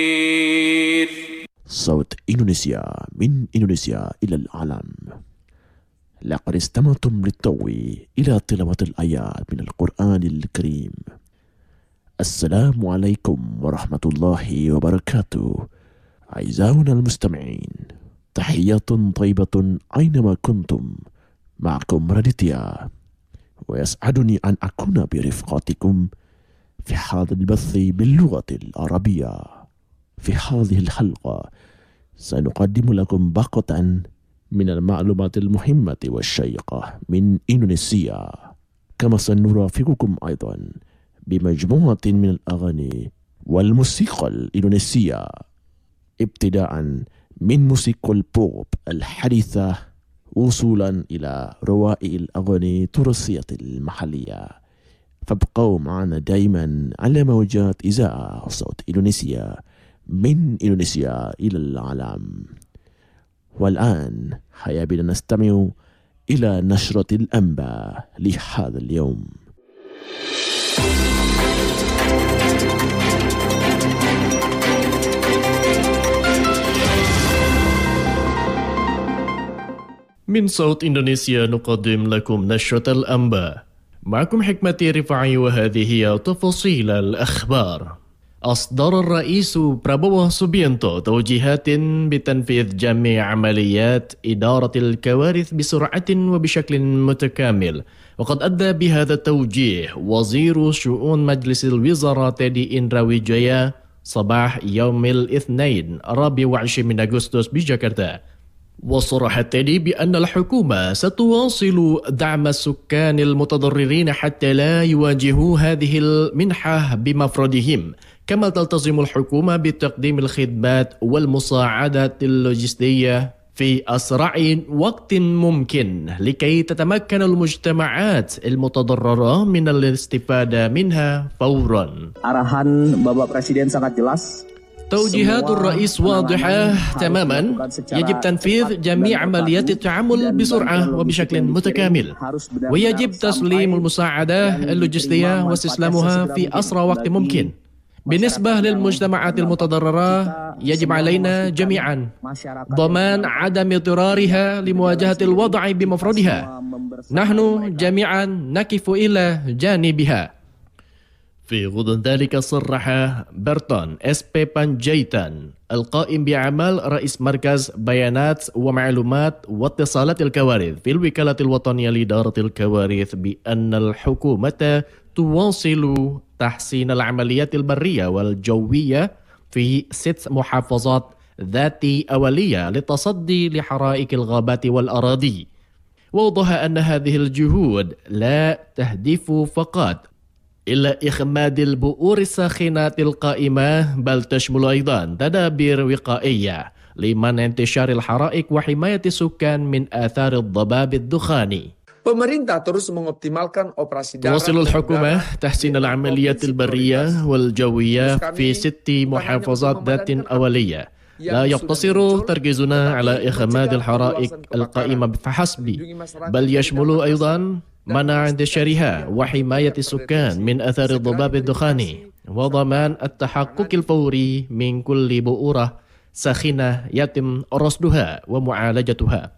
صوت إندونيسيا من إندونيسيا إلى العالم. لقد استمعتم للتو إلى تلاوة الآيات من القرآن الكريم. السلام عليكم ورحمة الله وبركاته. أعزائنا المستمعين، تحيات طيبة أينما كنتم. معكم راديتيا، ويسعدني أن أكون برفقاتكم في هذا البث باللغة العربية. في هذه الحلقة سنقدم لكم باقة من المعلومات المهمة والشيقة من إندونيسيا، كما سنرافقكم أيضا بمجموعة من الأغاني والموسيقى الإندونيسية، ابتداء من موسيقى البوب الحديثة وصولا إلى روائع الأغاني التراثية المحلية. فابقوا معنا دائما على موجات إذاعة صوت إندونيسيا من إندونيسيا إلى العالم. والآن هيا بنا نستمع إلى نشرة الأنباء لهذا اليوم. من صوت إندونيسيا نقدم لكم نشرة الأنباء. معكم حكمتي رفاعي، وهذه هي تفاصيل الأخبار. أصدر الرئيس برابوو سوبيانتو توجيهات بتنفيذ جميع عمليات إدارة الكوارث بسرعة وبشكل متكامل، وقد أدى بهذا التوجيه وزير شؤون مجلس الوزراء تيدي إندرا ويجايا صباح يوم الاثنين 24 من أغسطس بجاكرتا. وصرح تيدي بأن الحكومة ستواصل دعم السكان المتضررين حتى لا يواجهوا هذه المنحة بمفردهم، كما تلتزم الحكومة بتقديم الخدمات والمساعدات اللوجستية في أسرع وقت ممكن لكي تتمكن المجتمعات المتضررة من الاستفادة منها فورا. Arahan Bapak Presiden sangat jelas. توجيهات الرئيس واضحة تماما. يجب تنفيذ جميع عمليات التعامل بسرعة وبشكل متكامل، ويجب تسليم المساعدة اللوجستية واستسلامها في أسرع وقت ممكن. بالنسبة للمجتمعات المتضررة، يجب علينا جميعا ضمان عدم اضطرارها لمواجهة الوضع بمفردها. نحن جميعا نقف إلى جانبها. في غضون ذلك صرح برتون SP بانجيتان القائم بأعمال رئيس مركز بيانات ومعلومات واتصالات الكوارث في الوكالة الوطنية لإدارة الكوارث بأن الحكومة تواصل تحسين العمليات البرية والجوية في 6 محافظات ذات أولية للتصدي لحرائق الغابات والأراضي. ووضح أن هذه الجهود لا تهدف فقط إلى إخماد البؤور الساخنة القائمة، بل تشمل أيضا تدابير وقائية لمنع انتشار الحرائق وحماية السكان من آثار الضباب الدخاني. تواصل الحكومة تحسين العمليات البرية والجوية في 6 محافظات ذات أولية. لا يقتصر تركيزنا على إخماد الحرائق القائمة فحسب، بل يشمل أيضا منع انتشارها وحماية السكان من أثار الضباب الدخاني، وضمان التحقق الفوري من كل بؤورة ساخنة يتم رصدها ومعالجتها.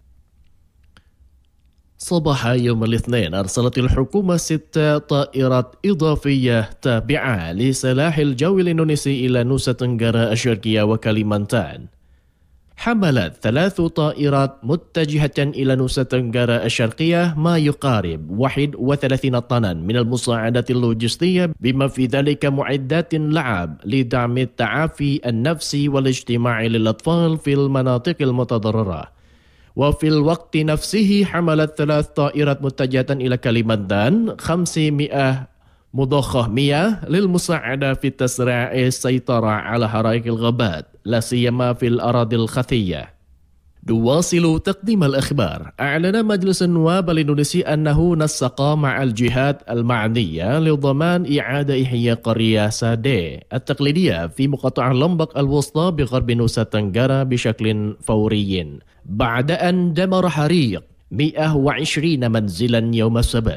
صباح يوم الاثنين أرسلت الحكومة 6 طائرات إضافية تابعة لسلاح الجو الإندونيسي إلى نوسا تنغرا الشرقية وكاليمانتان. حملت 3 طائرات متجهة إلى نوسا تنغرا الشرقية ما يقارب 31 طنا من المساعدات اللوجستية، بما في ذلك معدات لعب لدعم التعافي النفسي والاجتماعي للأطفال في المناطق المتضررة. وفي الوقت نفسه حملت 3 طائرات متجهة إلى كاليمانتان 500 مضخة مياه للمساعدة في تسريع السيطرة على حرائق الغابات، لا سيما في الأراضي الخفية. نواصل تقديم الأخبار. أعلن مجلس النواب الإندونيسي أنه نسق مع الجهات المعنية لضمان إعادة إحياء قرية سادي التقليدية في مقاطعة لومبك الوسطى بغرب نوسا تنغرا بشكل فوري، بعد أن دمر حريق 120 منزلا يوم السبت.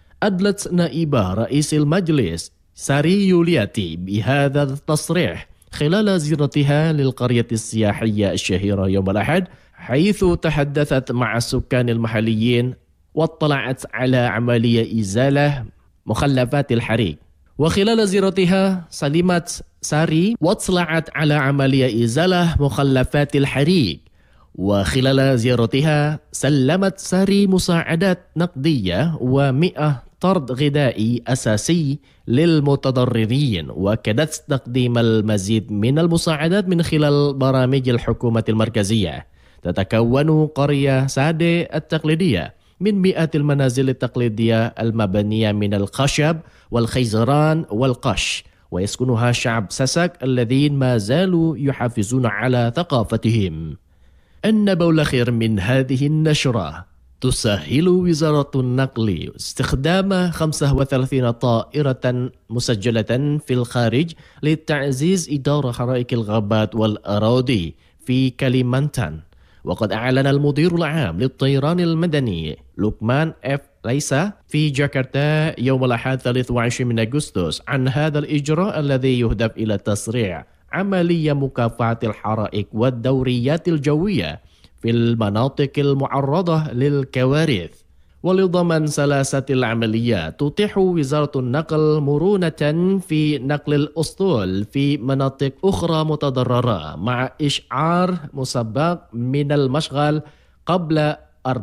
أدلت نائبة رئيس المجلس ساري يولياتي بهذا التصريح خلال زيارتها للقرية السياحية الشهيرة يوم الأحد، حيث تحدثت مع السكان المحليين واطلعت على عملية إزالة مخلفات الحريق. وخلال زيارتها سلمت ساري واطلعت على عملية إزالة مخلفات الحريق. وخلال زيارتها سلمت ساري مساعدات نقدية و100 طرد غذائي أساسي للمتضررين، وكدت تقديم المزيد من المساعدات من خلال برامج الحكومة المركزية. تتكون قرية سادة التقليدية من مئات المنازل التقليدية المبنية من الخشب والخيزران والقش، ويسكنها شعب ساسك الذين ما زالوا يحافظون على ثقافتهم. النبأ الأخير من هذه النشرة: تسهل وزارة النقل استخدام 35 طائرة مسجلة في الخارج لتعزيز إدارة حرائق الغابات والأراضي في كاليمانتان. وقد أعلن المدير العام للطيران المدني لوكمان اف ليسا في جاكرتا يوم الأحد 23 من أغسطس عن هذا الإجراء الذي يهدف إلى تسريع عملية مكافحة الحرائق والدوريات الجوية في المناطق المعرضة للكوارث. ولضمان سلاسة العمليات تتيح وزارة النقل مرونة في نقل الأسطول في مناطق أخرى متضررة مع إشعار مسبق من المشغل قبل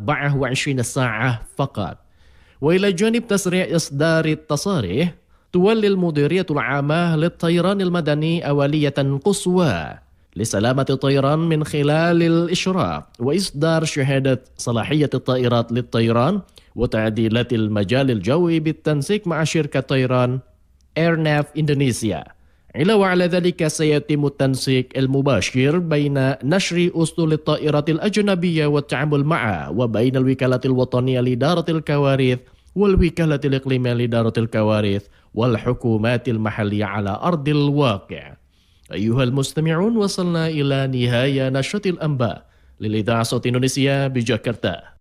24 ساعة فقط. وإلى جانب تسريع إصدار التصاريح، تولي المديرية العامة للطيران المدني أولية قصوى لسلامة الطيران من خلال الإشراف وإصدار شهادة صلاحية الطائرات للطيران وتعديلات المجال الجوي بالتنسيق مع شركة طيران إيرناف إندونيسيا. علاوة على ذلك سيتم التنسيق المباشر بين نشر أسطول الطائرات الأجنبية والتعامل معها وبين الوكالة الوطنية لإدارة الكوارث والوكالة الإقليمية لإدارة الكوارث والحكومات المحلية على أرض الواقع. أيها المستمعون، وصلنا إلى نهاية نشرة الأنباء للإذاعة صوت إندونيسيا بجاكرتا.